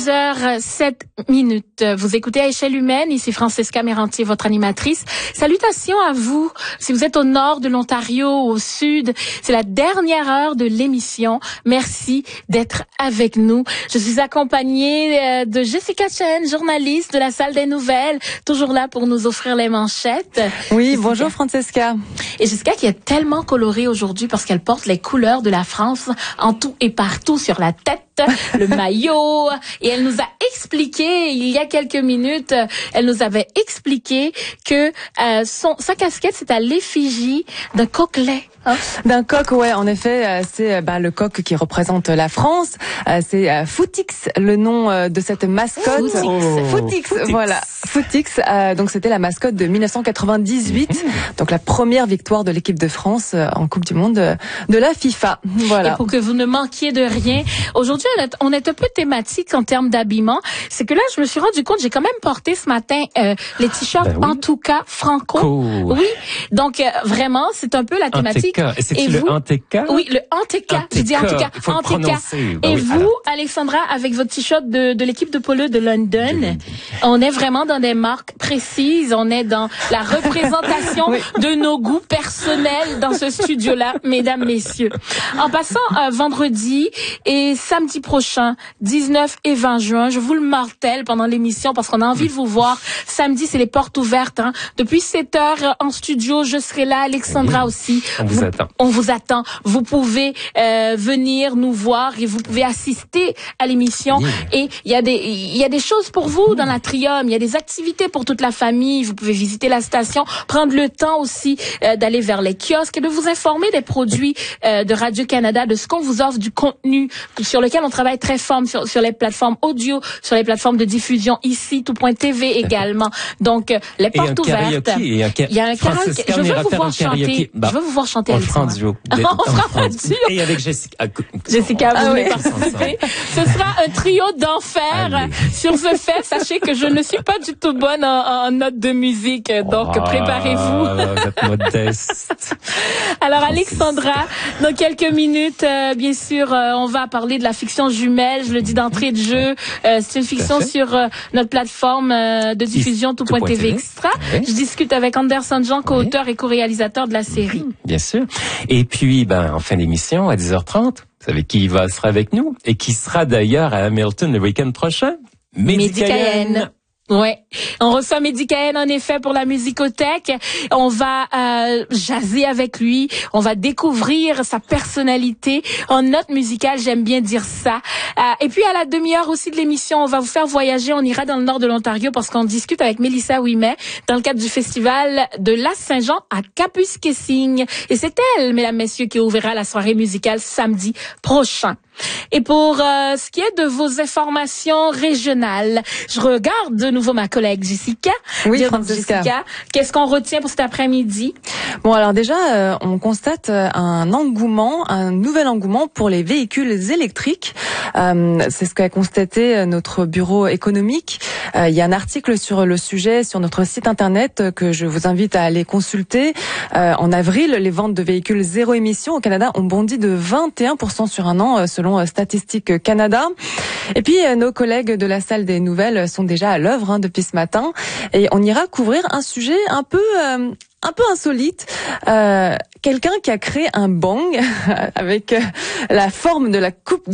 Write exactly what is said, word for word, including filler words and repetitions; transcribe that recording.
dix heures sept minutes. Vous écoutez à échelle humaine. Ici Francesca Mérantier, votre animatrice. Salutations à vous. Si vous êtes au nord de l'Ontario, au sud, c'est la dernière heure de l'émission. Merci d'être avec nous. Je suis accompagnée de Jessica Chen, journaliste de la Salle des Nouvelles, toujours là pour nous offrir les manchettes. Oui, Jessica. Bonjour Francesca. Et Jessica qui est tellement colorée aujourd'hui parce qu'elle porte les couleurs de la France en tout et partout sur la tête, le maillot, et elle nous a expliqué il y a quelques minutes, elle nous avait expliqué que euh, son sa casquette c'est à l'effigie d'un coquelet. Hein? D'un coq, ouais, en effet, euh, c'est bah, le coq qui représente la France. Euh, c'est euh, Footix, le nom euh, de cette mascotte. Footix, oh. Footix, Footix. Voilà, Footix. Euh, donc c'était la mascotte de mille neuf cent quatre-vingt-dix-huit, mmh. donc la première victoire de l'équipe de France euh, en Coupe du Monde euh, de la FIFA. Voilà. Et pour que vous ne manquiez de rien, aujourd'hui on est, on est un peu thématique en termes d'habillement. C'est que là, je me suis rendu compte, j'ai quand même porté ce matin euh, les t-shirts ben oui. En tout cas franco. Cool. Oui, donc euh, vraiment, c'est un peu la thématique. C'est le Anteca? Oui, le Anteca. Je dis en tout cas, Anteca. Ben et oui, vous, alors. Alexandra, avec votre t-shirt de, de l'équipe de polo de London, on est vraiment dans des marques précises. On est dans la représentation oui. de nos goûts personnels dans ce studio-là, mesdames, messieurs. En passant euh, vendredi et samedi prochain, dix-neuf et vingt juin, je vous le martèle pendant l'émission parce qu'on a envie de vous voir. Samedi, c'est les portes ouvertes. Hein. Depuis sept heures en studio, je serai là, Alexandra oui. aussi. On vous, vous attend. On vous attend. Vous pouvez euh, venir nous voir et vous pouvez assister à l'émission. Yeah. Et il y a des il y a des choses pour vous dans l'Atrium. Il y a des activités pour toute la famille. Vous pouvez visiter la station, prendre le temps aussi euh, d'aller vers les kiosques et de vous informer des produits euh, de Radio-Canada, de ce qu'on vous offre, du contenu sur lequel on travaille très fort sur, sur les plateformes audio, sur les plateformes de diffusion ici, tout point T V également. Donc euh, les portes ouvertes. Il y a un karaoké. Je veux vous voir chanter. Bah, je veux vous voir chanter. On fera un duo. On fera un duo. Et avec Jessica. Jessica, vous voulez participer? Ce sera un trio d'enfer. Allez. Sur ce fait, sachez que je ne suis pas du tout bonne en, en notes de musique, donc oh, préparez-vous. Vous êtes modeste. Alors Alexandra, dans quelques minutes, euh, bien sûr, euh, on va parler de la fiction jumelle. Je le dis d'entrée de jeu. Euh, c'est une fiction sur euh, notre plateforme euh, de diffusion tout point T V Extra. Oui. Je discute avec Anderson Jean, co-auteur oui. et co-réalisateur de la série. Bien sûr. Et puis, ben, en fin d'émission, à dix heures trente, vous savez qui va sera avec nous et qui sera d'ailleurs à Hamilton le week-end prochain? Médicaïenne. Ouais, on reçoit Médicaïenne en effet pour la musicothèque. On va euh, jaser avec lui, on va découvrir sa personnalité en note musicale, j'aime bien dire ça. Euh, et puis à la demi-heure aussi de l'émission, on va vous faire voyager, on ira dans le nord de l'Ontario parce qu'on discute avec Mélissa Ouimet dans le cadre du festival de la Saint-Jean à Kapuskasing. Et c'est elle, mesdames, messieurs, qui ouvrira la soirée musicale samedi prochain. Et pour euh, ce qui est de vos informations régionales, je regarde de nouveau ma collègue Jessica. Oui, Francesca. Jessica, qu'est-ce qu'on retient pour cet après-midi? Bon, alors déjà, euh, on constate un engouement, un nouvel engouement pour les véhicules électriques. Euh, c'est ce qu'a constaté notre bureau économique. Euh, il y a un article sur le sujet sur notre site internet que je vous invite à aller consulter. Euh, en avril, les ventes de véhicules zéro émission au Canada ont bondi de vingt et un pour cent sur un an, selon selon Statistique Canada. Et puis, nos collègues de la Salle des Nouvelles sont déjà à l'œuvre hein, depuis ce matin. Et on ira couvrir un sujet un peu... Euh, un peu insolite, euh, quelqu'un qui a créé un bong avec la forme de la coupe